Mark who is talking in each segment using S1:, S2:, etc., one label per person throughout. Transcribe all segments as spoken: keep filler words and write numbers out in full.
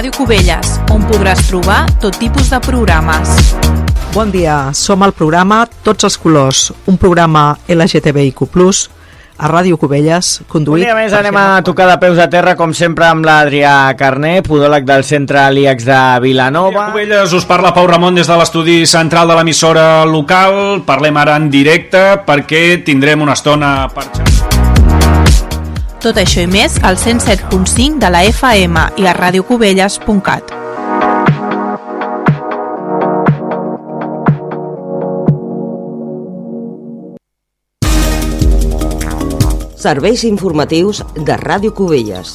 S1: Ràdio Cubelles, on podràs trobar tot tipus de programes.
S2: Bon dia, som al programa Tots els colors, un programa L G T B I Q plus, a Ràdio Cubelles, conduït...
S3: Un dia més anem a tocar de peus a terra, com sempre, amb l'Adrià Carné, podòleg del Centre L I E X de Vilanova.
S4: Cubelles, us parla Pau Ramon des de l'estudi central de l'emissora local. Parlem ara en directe perquè tindrem una estona per xerrar.
S1: Tot això i més al cent set punt cinc de la F M i a radiocubelles punt cat.
S5: Serveis informatius de Ràdio Cubelles.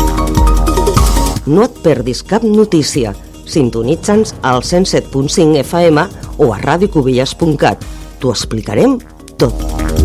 S5: No et perdis cap notícia. Sintonitza'ns al cent set punt cinc F M o a radiocubelles punt cat. T'ho explicarem tot.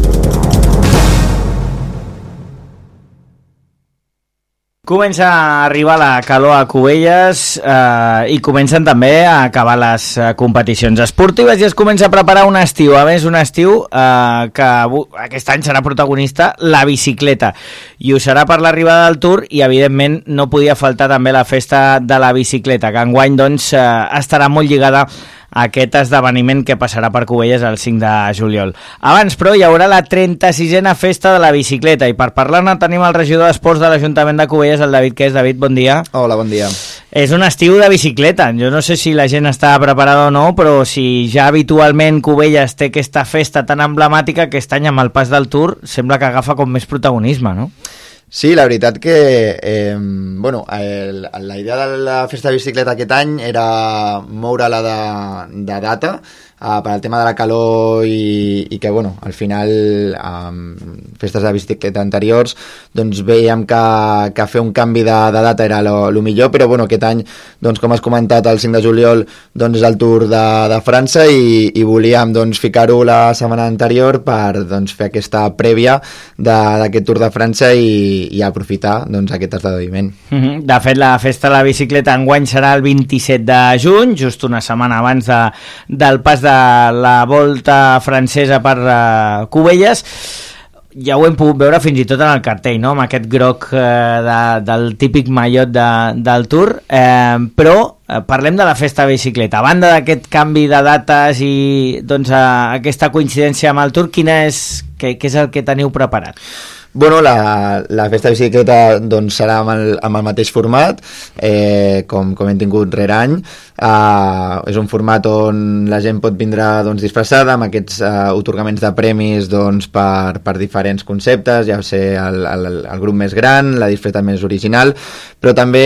S3: Comença a arribar la calor a Cubelles eh, i comencen també a acabar les eh, competicions esportives i es comença a preparar un estiu, a més un estiu eh, que aquest any serà protagonista la bicicleta, i ho serà per l'arribada del Tour, i evidentment no podia faltar també la festa de la bicicleta, que enguany doncs eh, estarà molt lligada a aquest esdeveniment que passarà per Cubelles el cinc de juliol. Abans, però, hi haurà la trenta-sisena festa de la bicicleta, i per parlar-ne tenim el regidor d'Esports de l'Ajuntament de Cubelles, el David Qués. David, bon dia.
S6: Hola, bon dia.
S3: És un estiu de bicicleta. Jo no sé si la gent està preparada o no, però si ja habitualment Cubelles té aquesta festa tan emblemàtica, aquest any amb el pas del Tour sembla que agafa com més protagonisme, no?
S6: Sí, la veritat que eh, bueno, el, la idea de la festa de bicicleta aquest any era moure-la de, de data uh, per al tema de la calor i, i que, bueno, al final um, festes de bicicleta anteriors doncs veiem que, que fer un canvi de, de data era lo, lo millor, però bueno, aquest any, doncs, com has comentat, el cinc de juliol doncs, és el Tour de, de França i, i volíem doncs, ficar-ho la setmana anterior per doncs, fer aquesta prèvia d'aquest Tour de França i i aprofitar doncs, aquest esdeveniment.
S3: Mm-hmm. De fet, la festa de la bicicleta enguany serà el vint-i-set de juny, just una setmana abans de, del pas de la Volta francesa per uh, Cubelles. Ja ho hem pogut veure fins i tot en el cartell, no? Amb aquest groc eh, de, del típic mallot de, del Tour, eh, però eh, parlem de la festa de bicicleta. A banda d'aquest canvi de dates i doncs, eh, aquesta coincidència amb el Tour, quina és, què, què és el que teniu preparat?
S6: Bueno, la, la festa de bicicleta doncs, serà amb el, amb el mateix format, eh, com, com hem tingut rere any. Uh, és un format on la gent pot vindre doncs, disfressada, amb aquests uh, otorgaments de premis doncs, per, per diferents conceptes, ja sé, el, el, el grup més gran, la disfressa més original, però també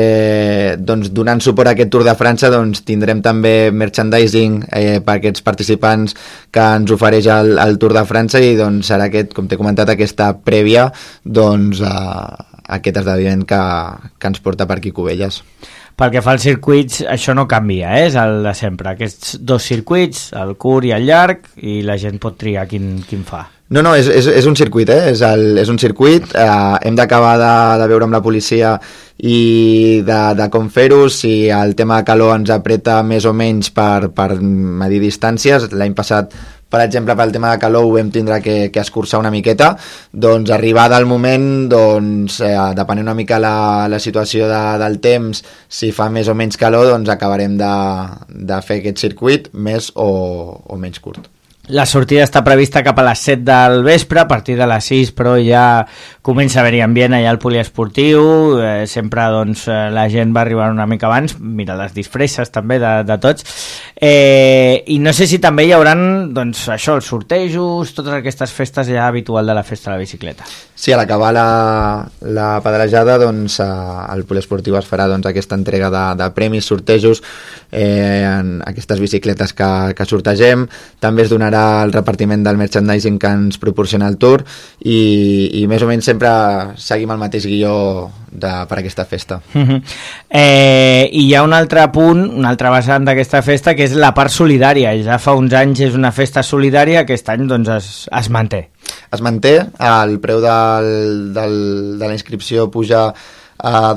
S6: eh, doncs, donant suport a aquest Tour de França doncs, tindrem també merchandising eh, per aquests participants que ens ofereix el, el Tour de França, i doncs, serà aquest, com t'he comentat, aquesta prèvia doncs, a, a aquest esdeveniment que, que ens porta per aquí Cubelles.
S3: Pel que fa als circuits, això no canvia, eh? És el de sempre. Aquests dos circuits, el curt i el llarg, i la gent pot triar quin, quin fa.
S6: No, no, és, és, és un circuit, eh? És, el, és un circuit. Eh, hem d'acabar de, de veure amb la policia i de, de com fer-ho, si el tema de calor ens apreta més o menys per, per medir distàncies. L'any passat, per exemple, pel tema de calor ho vam tindre que, que escurçar una miqueta, doncs arribada al moment, doncs, eh, depenent una mica la, la situació de, del temps, si fa més o menys calor, doncs acabarem de, de fer aquest circuit més o, o menys curt.
S3: La sortida està prevista cap a les set del vespre, a partir de les sis, però ja comença a haver-hi ambient allà al poliesportiu, eh, sempre doncs, la gent va arribar una mica abans, mira les disfresses també de, de tots, eh, i no sé si també hi haurà doncs, això, els sortejos, totes aquestes festes ja habitual de la festa de la bicicleta.
S6: Sí, a l'acabar la, la pedalejada, doncs, el poliesportiu es farà doncs, aquesta entrega de, de premis, sortejos, eh, en aquestes bicicletes que, que sortegem, també es donarà el repartiment del merchandising que ens proporciona el Tour i, i més o menys sempre seguim el mateix guió de, per aquesta festa.
S3: Uh-huh. eh, I hi ha un altre punt, un altre vessant d'aquesta festa, que és la part solidària. Ja fa uns anys és una festa solidària, aquest any doncs, es, es manté.
S6: Es manté, el preu del, del, de la inscripció puja a